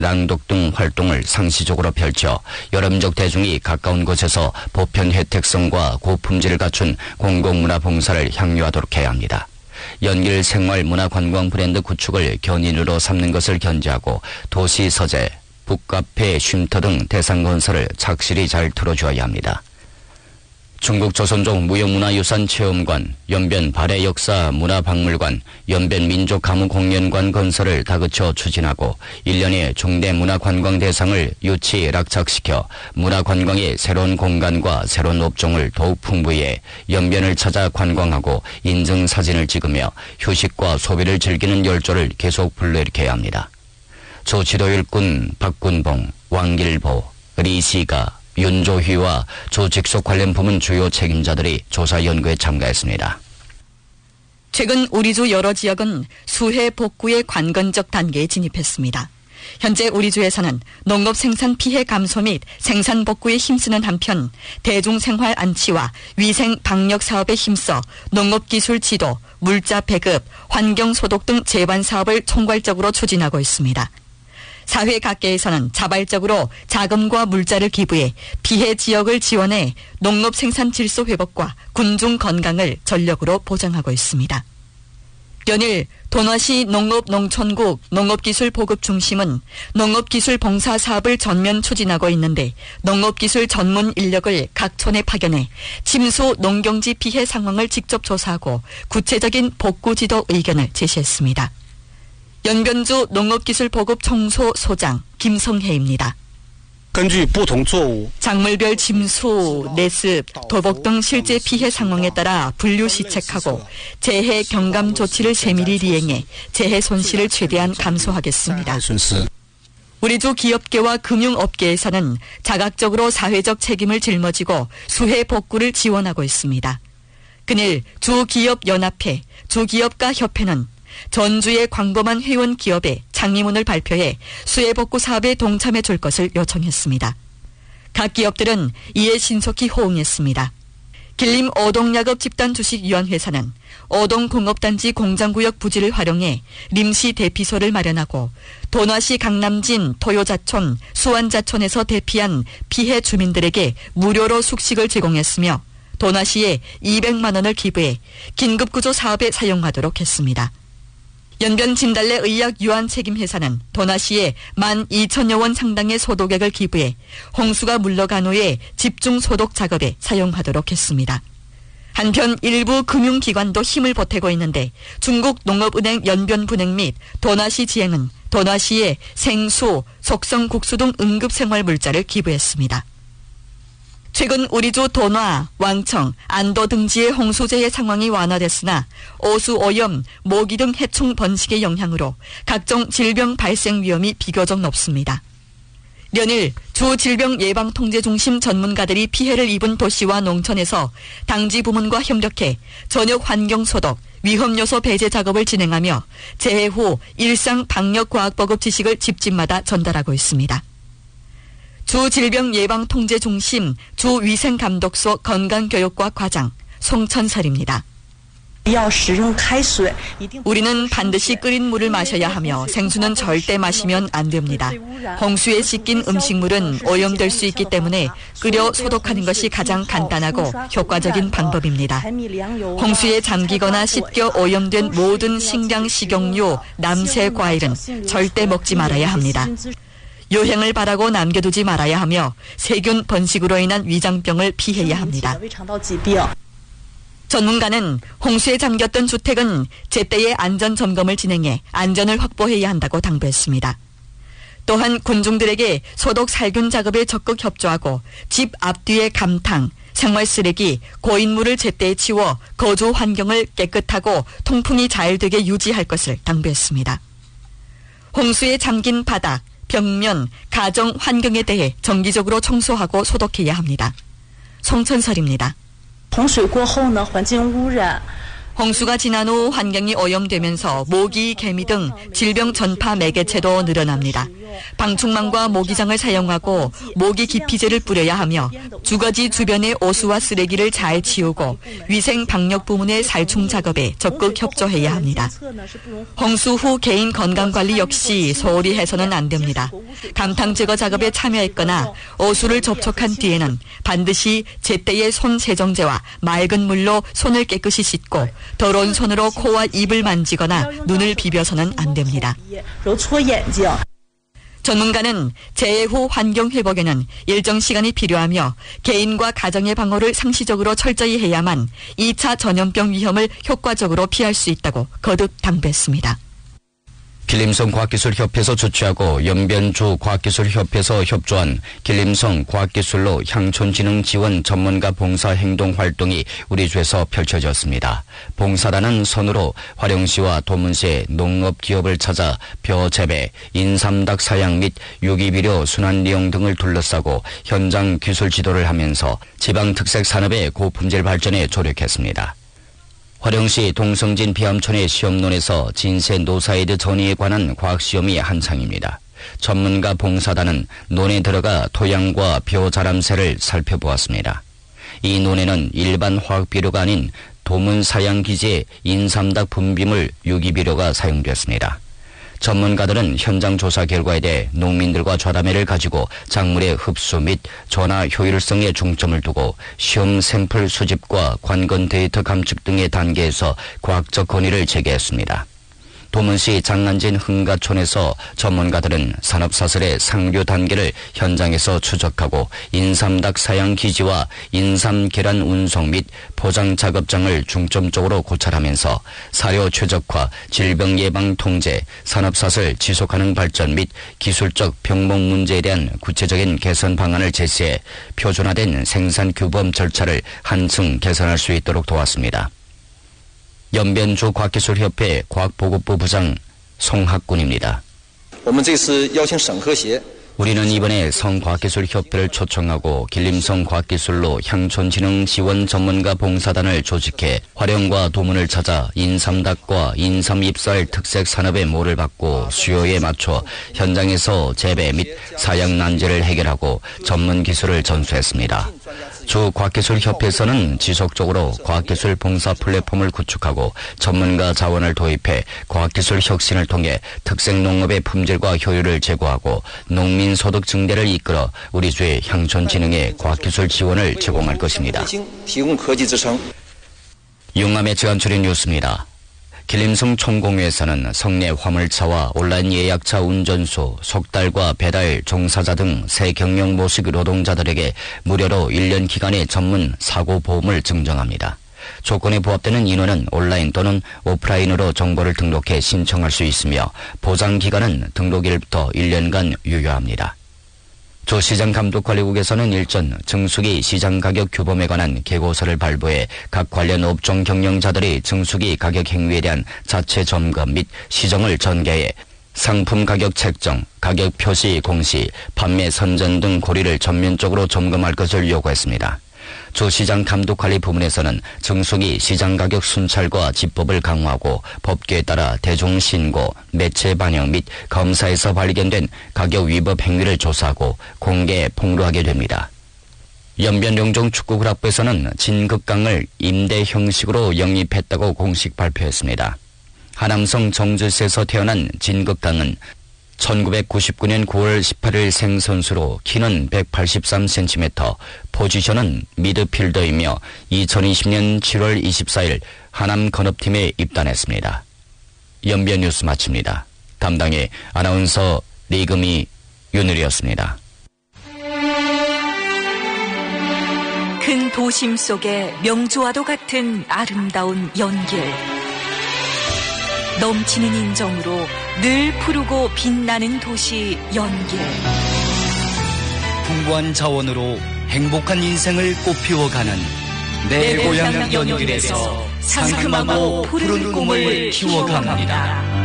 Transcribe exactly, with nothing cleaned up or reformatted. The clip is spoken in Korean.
낭독 등 활동을 상시적으로 펼쳐 여름적 대중이 가까운 곳에서 보편 혜택성과 고품질을 갖춘 공공문화 봉사를 향유하도록 해야 합니다. 연길 생활 문화 관광 브랜드 구축을 견인으로 삼는 것을 견제하고 도시 서재, 북카페, 쉼터 등 대상 건설을 착실히 잘 틀어주어야 합니다. 중국 조선족 무형문화유산 체험관, 연변 발해역사 문화박물관, 연변 민족가무공연관 건설을 다그쳐 추진하고 일 년에 중대 문화관광 대상을 유치 락착시켜 문화관광의 새로운 공간과 새로운 업종을 더욱 풍부히 해 연변을 찾아 관광하고 인증사진을 찍으며 휴식과 소비를 즐기는 열조를 계속 불러일으켜야 합니다. 조 지도일꾼 박군봉, 왕길보, 리시가, 윤조휘와 조직속 관련 부문 주요 책임자들이 조사 연구에 참가했습니다. 최근 우리 주 여러 지역은 수해 복구의 관건적 단계에 진입했습니다. 현재 우리 주에서는 농업 생산 피해 감소 및 생산 복구에 힘쓰는 한편 대중생활 안치와 위생 방역 사업에 힘써 농업기술 지도, 물자 배급, 환경 소독 등 재반 사업을 총괄적으로 추진하고 있습니다. 사회 각계에서는 자발적으로 자금과 물자를 기부해 피해 지역을 지원해 농업 생산 질서 회복과 군중 건강을 전력으로 보장하고 있습니다. 연일 도너시 농업농촌국 농업기술보급중심은 농업기술 봉사 사업을 전면 추진하고 있는데 농업기술 전문 인력을 각 촌에 파견해 침수 농경지 피해 상황을 직접 조사하고 구체적인 복구 지도 의견을 제시했습니다. 연변주 농업기술보급청소 소장 김성혜입니다. 작물별 침수, 내습, 도복 등 실제 피해 상황에 따라 분류 시책하고 재해 경감 조치를 세밀히 리행해 재해 손실을 최대한 감소하겠습니다. 우리 주 기업계와 금융업계에서는 자각적으로 사회적 책임을 짊어지고 수해 복구를 지원하고 있습니다. 그늘 주기업연합회, 주기업가협회는 전주의 광범한 회원 기업에 장리문을 발표해 수해 복구 사업에 동참해 줄 것을 요청했습니다. 각 기업들은 이에 신속히 호응했습니다. 길림 오동야급 집단주식위원회사는 오동공업단지 공장구역 부지를 활용해 림시 대피소를 마련하고 도나시 강남진 토요자촌, 수안자촌에서 대피한 피해 주민들에게 무료로 숙식을 제공했으며 도나시에 이백만 원을 기부해 긴급구조 사업에 사용하도록 했습니다. 연변 진달래 의약 유한 책임 회사는 도나시에 만 이천여 원 상당의 소독액을 기부해 홍수가 물러간 후에 집중 소독 작업에 사용하도록 했습니다. 한편 일부 금융기관도 힘을 보태고 있는데 중국 농업은행 연변분행 및 도나시 지행은 도나시에 생수, 속성국수 등 응급생활물자를 기부했습니다. 최근 우리 주 도나, 왕청, 안도 등지의 홍수재해 상황이 완화됐으나 오수, 오염, 모기 등 해충 번식의 영향으로 각종 질병 발생 위험이 비교적 높습니다. 연일 주질병예방통제중심 전문가들이 피해를 입은 도시와 농촌에서 당지 부문과 협력해 전역 환경소독, 위험요소 배제 작업을 진행하며 재해 후 일상 방역과학보급 지식을 집집마다 전달하고 있습니다. 주질병예방통제중심 주위생감독소 건강교육과 과장 송천설입니다. 우리는 반드시 끓인 물을 마셔야 하며 생수는 절대 마시면 안 됩니다. 홍수에 씻긴 음식물은 오염될 수 있기 때문에 끓여 소독하는 것이 가장 간단하고 효과적인 방법입니다. 홍수에 잠기거나 씻겨 오염된 모든 식량, 식용유, 남새, 과일은 절대 먹지 말아야 합니다. 요행을 바라고 남겨두지 말아야 하며 세균 번식으로 인한 위장병을 피해야 합니다. 전문가는 홍수에 잠겼던 주택은 제때의 안전점검을 진행해 안전을 확보해야 한다고 당부했습니다. 또한 군중들에게 소독 살균 작업에 적극 협조하고 집 앞뒤의 감탕, 생활 쓰레기, 고인물을 제때 치워 거주 환경을 깨끗하고 통풍이 잘 되게 유지할 것을 당부했습니다. 홍수에 잠긴 바닥, 벽면, 가정 환경에 대해 정기적으로 청소하고 홍수가 지난 후 환경이 오염되면서 모기, 개미 등 질병 전파 매개체도 늘어납니다. 방충망과 모기장을 사용하고 모기 기피제를 뿌려야 하며 주거지 주변의 오수와 쓰레기를 잘 치우고 위생 방역 부문의 살충 작업에 적극 협조해야 합니다. 홍수 후 개인 건강관리 역시 소홀히 해서는 안 됩니다. 감탕 제거 작업에 참여했거나 오수를 접촉한 뒤에는 반드시 제때의 손 세정제와 맑은 물로 손을 깨끗이 씻고 더러운 손으로 코와 입을 만지거나 눈을 비벼서는 안 됩니다. 전문가는 재해 후 환경 회복에는 일정 시간이 필요하며 개인과 가정의 방호를 상시적으로 철저히 해야만 이 차 전염병 위험을 효과적으로 피할 수 있다고 거듭 당부했습니다. 길림성 과학기술협회에서 주최하고 연변주 과학기술협회에서 협조한 길림성 과학기술로 향촌진흥 지원 전문가 봉사 행동 활동이 우리 주에서 펼쳐졌습니다. 봉사단은 선으로 화령시와 도문시의 농업기업을 찾아 벼 재배, 인삼닭 사양 및 유기비료 순환이용 등을 둘러싸고 현장 기술 지도를 하면서 지방특색 산업의 고품질 발전에 조력했습니다. 화령시 동성진 비암촌의 시험론에서 진세 노사이드 전이에 관한 과학시험이 한창입니다. 전문가 봉사단은 논에 들어가 토양과 벼 자람새를 살펴보았습니다. 이 논에는 일반 화학비료가 아닌 도문사양기지의 인삼닭 분비물 유기비료가 사용됐습니다. 전문가들은 현장 조사 결과에 대해 농민들과 좌담회를 가지고 작물의 흡수 및 전화 효율성에 중점을 두고 시험 샘플 수집과 관건 데이터 감축 등의 단계에서 과학적 건의를 제기했습니다. 도문시 장안진 흥가촌에서 전문가들은 산업사슬의 상류 단계를 현장에서 추적하고 인삼닭 사양 기지와 인삼 계란 운송 및 포장 작업장을 중점적으로 고찰하면서 사료 최적화, 질병 예방 통제, 산업사슬 지속가능 발전 및 기술적 병목 문제에 대한 구체적인 개선 방안을 제시해 표준화된 생산 규범 절차를 한층 개선할 수 있도록 도왔습니다. 연변주 과학기술협회 과학보급부 부장 송학군입니다. 우리는 이번에 성과학기술협회를 초청하고 길림성 과학기술로 향촌진흥 지원 전문가 봉사단을 조직해 화령과 도문을 찾아 인삼닭과 인삼 잎살 특색 산업의 모를 받고 수요에 맞춰 현장에서 재배 및 사양 난제를 해결하고 전문 기술을 전수했습니다. 주 과학기술협회에서는 지속적으로 과학기술 봉사 플랫폼을 구축하고 전문가 자원을 도입해 과학기술 혁신을 통해 특색농업의 품질과 효율을 제고하고 농민 소득 증대를 이끌어 우리 주의 향촌진흥에 과학기술 지원을 제공할 것입니다. 용암의 지간출인 뉴스입니다. 길림성 총공회에서는 성내 화물차와 온라인 예약차 운전수, 속달과 배달, 종사자 등 새 경영 모식 노동자들에게 무료로 일 년 기간의 전문 사고보험을 증정합니다. 조건에 부합되는 인원은 온라인 또는 오프라인으로 정보를 등록해 신청할 수 있으며 보장기간은 등록일부터 일 년간 유효합니다. 조시장감독관리국에서는 일전 증수기 시장가격 규범에 관한 계고서를 발부해 각 관련 업종 경영자들이 증수기 가격 행위에 대한 자체 점검 및 시정을 전개해 상품 가격 책정, 가격 표시 공시, 판매 선전 등 고리를 전면적으로 점검할 것을 요구했습니다. 조시장 감독관리 부문에서는 증수기 시장가격 순찰과 집법을 강화하고 법규에 따라 대중신고, 매체 반영 및 검사에서 발견된 가격 위법 행위를 조사하고 공개 폭로하게 됩니다. 연변용종 축구클럽부에서는 진극강을 임대 형식으로 영입했다고 공식 발표했습니다. 하남성 정주시에서 태어난 진극강은 천구백구십구 년 구월 십팔일 생 선수로 키는 백팔십삼 센티미터, 포지션은 미드필더이며 이천이십 년 칠월 이십사일 하남 건업팀에 입단했습니다. 연변 뉴스 마칩니다. 담당의 아나운서 리금이 윤을이었습니다. 큰 도심 속에 명주와도 같은 아름다운 연길. 넘치는 인정으로 늘 푸르고 빛나는 도시 연길. 풍부한 자원으로 행복한 인생을 꽃피워가는 내, 내 고향 연길에서 상큼하고 푸른 꿈을 키워갑니다.